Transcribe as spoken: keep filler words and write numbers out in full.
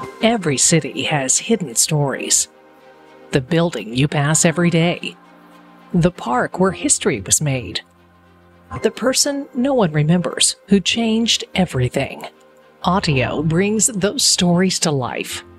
Every city has hidden stories. The building you pass every day. The park where history was made. The person no one remembers who changed everything. Audio brings those stories to life.